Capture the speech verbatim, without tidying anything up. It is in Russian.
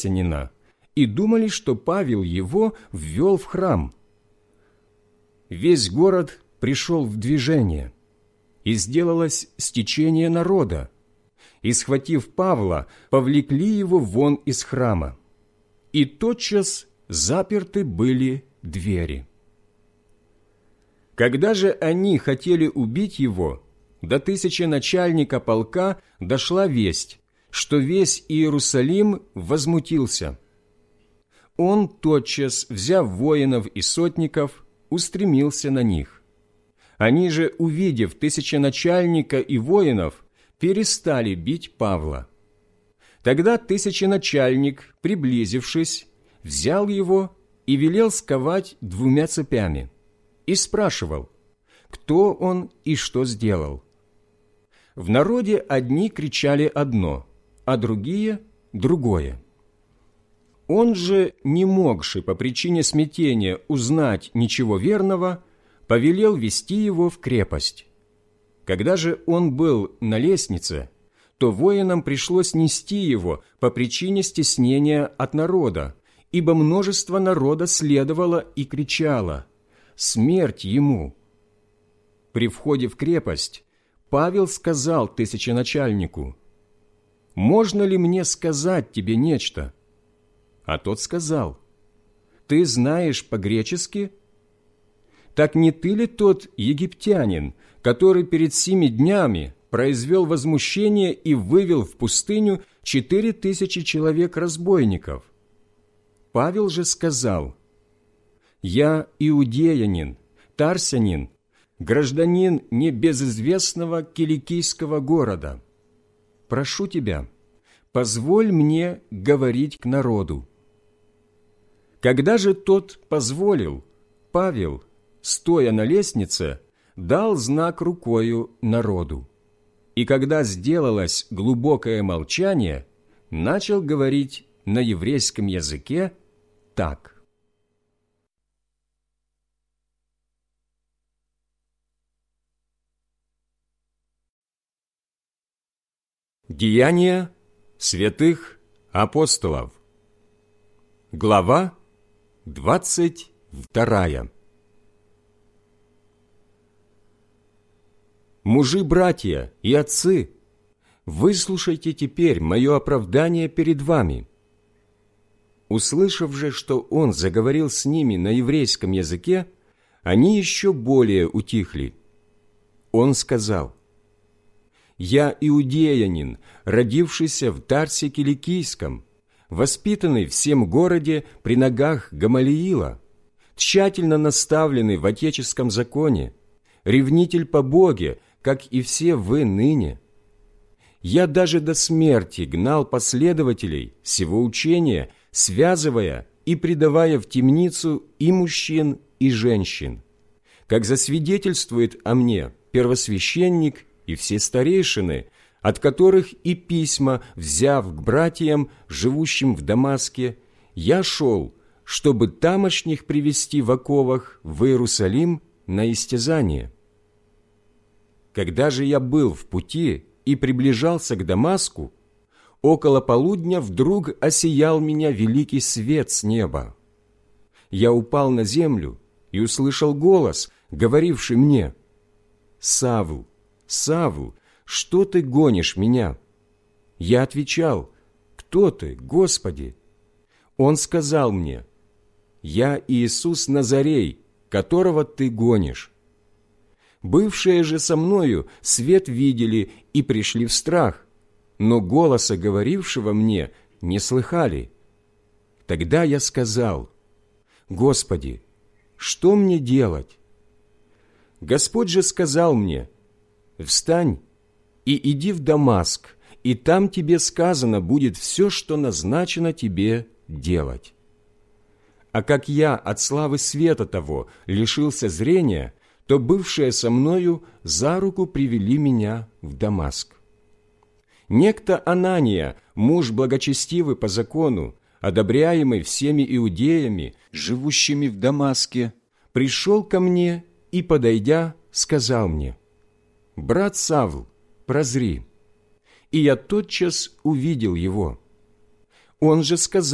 Тарсянина и думали, что Павел его ввел в храм. Весь город пришел в движение, и сделалось стечение народа, и, схватив Павла, повлекли его вон из храма, и тотчас заперты были двери. Когда же они хотели убить его, до тысяченачальника полка дошла весть, что весь Иерусалим возмутился. Он тотчас, взяв воинов и сотников, устремился на них. Они же, увидев тысяченачальника и воинов, перестали бить Павла. Тогда тысяченачальник, приблизившись, взял его и велел сковать двумя цепями, и спрашивал, кто он и что сделал. В народе одни кричали одно, а другие – другое. Он же, не могши по причине смятения узнать ничего верного, повелел вести его в крепость. Когда же он был на лестнице, то воинам пришлось нести его по причине стеснения от народа, ибо множество народа следовало и кричало «Смерть ему!». При входе в крепость Павел сказал тысяченачальнику: «Можно ли мне сказать тебе нечто?» А тот сказал: «Ты знаешь по-гречески? Так не ты ли тот египтянин, который перед семи днями произвел возмущение и вывел в пустыню четыре тысячи человек-разбойников?» Павел же сказал: «Я иудеянин, тарсянин, гражданин небезызвестного киликийского города. Прошу тебя, позволь мне говорить к народу». Когда же тот позволил, Павел, стоя на лестнице, дал знак рукою народу. И когда сделалось глубокое молчание, начал говорить на еврейском языке так. Деяния святых апостолов. Глава двадцать вторая. Мужи-братья и отцы, выслушайте теперь мое оправдание перед вами. Услышав же, что он заговорил с ними на еврейском языке, они еще более утихли. Он сказал: «Я иудеянин, родившийся в Тарсе Киликийском, воспитанный в сем городе при ногах Гамалиила, тщательно наставленный в отеческом законе, ревнитель по Боге, как и все вы ныне. Я даже до смерти гнал последователей сего учения, связывая и предавая в темницу и мужчин, и женщин, как засвидетельствует о мне первосвященник и все старейшины, от которых и письма, взяв к братьям, живущим в Дамаске, я шел, чтобы тамошних привести в оковах в Иерусалим на истязание. Когда же я был в пути и приближался к Дамаску, около полудня вдруг осиял меня великий свет с неба. Я упал на землю и услышал голос, говоривший мне: «Савл, Савл, что ты гонишь меня?» Я отвечал: «Кто ты, Господи?» Он сказал мне: «Я Иисус Назарей, которого ты гонишь». Бывшие же со мною свет видели и пришли в страх, но голоса говорившего мне не слыхали. Тогда я сказал: «Господи, что мне делать?» Господь же сказал мне: «Встань и иди в Дамаск, и там тебе сказано будет все, что назначено тебе делать». А как я от славы света того лишился зрения, то бывшие со мною за руку привели меня в Дамаск. Некто Анания, муж благочестивый по закону, одобряемый всеми иудеями, живущими в Дамаске, пришел ко мне и, подойдя, сказал мне: «Брат Савл, прозри». И я тотчас увидел его. Он же сказал: